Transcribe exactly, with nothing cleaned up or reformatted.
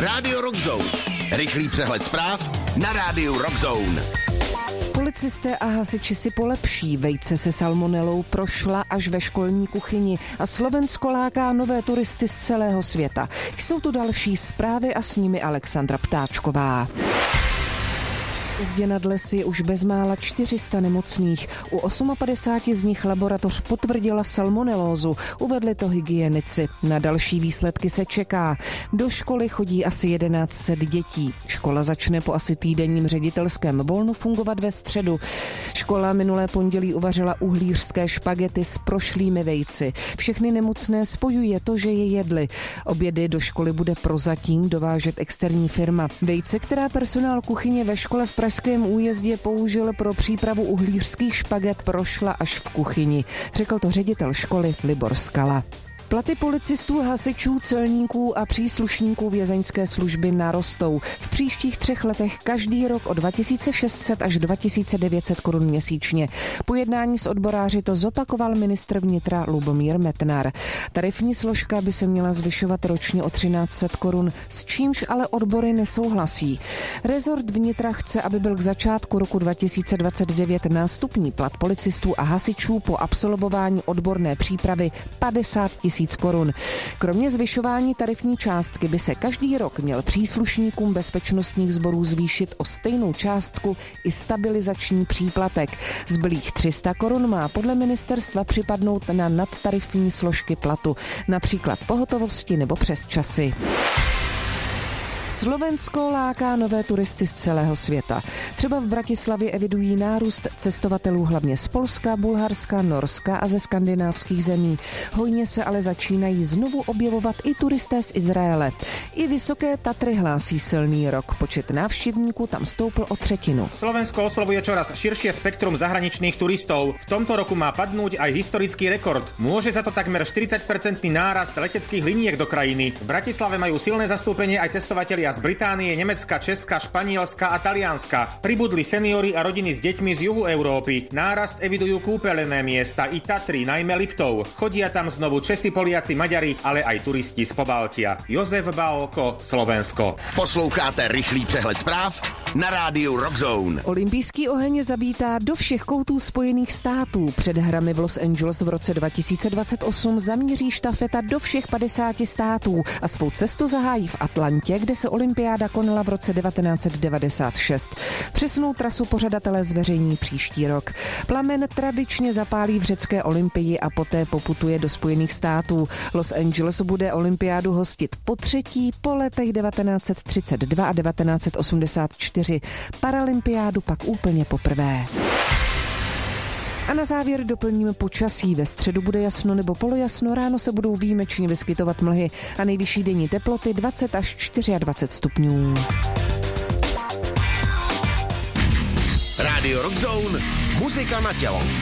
Rádio Rockzone. Rychlý přehled zpráv na Rádiu Rockzone. Policisté a hasiči si polepší. Vejce se salmonelou prošla až ve školní kuchyni a Slovensko láká nové turisty z celého světa. Jsou tu další zprávy a s nimi Alexandra Ptáčková. Zde nad lesy je už bezmála čtyři sta nemocných. U padesáti osmi z nich laboratoř potvrdila salmonelózu. Uvedli to hygienici. Na další výsledky se čeká. Do školy chodí asi jedenáct set dětí. Škola začne po asi týdenním ředitelském volnu fungovat ve středu. Škola minulé pondělí uvařila uhlířské špagety s prošlými vejci. Všechny nemocné spojuje to, že je jedli. Obědy do školy bude prozatím dovážet externí firma. Vejce, která personál kuchyně ve škole v Pražském Újezdě použil pro přípravu uhlířských špaget, prošla až v kuchyni, řekl to ředitel školy Libor Skala. Platy policistů, hasičů, celníků a příslušníků vězeňské služby narostou. V příštích třech letech každý rok o dva tisíce šest set až dva tisíce devět set korun měsíčně. Po jednání s odboráři to zopakoval ministr vnitra Lubomír Metnar. Tarifní složka by se měla zvyšovat ročně o třináct set korun, s čímž ale odbory nesouhlasí. Rezort vnitra chce, aby byl k začátku roku dva tisíce dvacet devět nástupní plat policistů a hasičů po absolvování odborné přípravy padesát tisíc korun. Kromě zvyšování tarifní částky by se každý rok měl příslušníkům bezpečnostních sborů zvýšit o stejnou částku i stabilizační příplatek. Zbylých tři sta korun má podle ministerstva připadnout na nadtarifní složky platu, například pohotovosti nebo přesčasy. Slovensko láká nové turisty z celého světa. Třeba v Bratislavě evidují nárůst cestovatelů hlavně z Polska, Bulharska, Norska a ze skandinávských zemí. Hojně se ale začínají znovu objevovat i turisté z Izraele. I Vysoké Tatry hlásí silný rok. Počet návštěvníků tam stoupl o třetinu. Slovensko oslovuje čoraz širšie spektrum zahraničných turistov. V tomto roku má padnúť aj historický rekord. Môže za to takmer štyridsať percent nárast leteckých liniek do krajiny. V Bratislave majú silné zastúpenie aj cestovatelia z Británie, Nemecka, Česka, Španielska a Talianska. Pribudli seniori a rodiny s deťmi z juhu Európy. Nárast evidujú kúpeľné miesta i Tatry, najmä Liptov. Chodia tam znovu Česi, Poliaci, Maďari, ale aj turisti z Pobaltia. Jozef Bálko, Slovensko. Posloucháte rychlý přehled zpráv na Rádiu Rockzone. Olympijský oheň zavítá do všech koutů Spojených států. Před hrami v Los Angeles v roce dva tisíce dvacet osm zamíří štafeta do všech padesáti států a svou cestu zahájí v Atlantě, kde se olympiáda konala v roce devatenáct set devadesát šest. Přesnou trasu pořadatelé zveřejní příští rok. Plamen tradičně zapálí v řecké Olympii a poté poputuje do Spojených států. Los Angeles bude olympiádu hostit po třetí po letech devatenáct set třicet dva a devatenáct set osmdesát čtyři. Paralympiádu pak úplně poprvé. A na závěr doplníme počasí. Ve středu bude jasno nebo polojasno, ráno se budou výjimečně vyskytovat mlhy a nejvyšší denní teploty dvacet až dvacet čtyři stupňů. Rádio Rockzone, muzika na tělo.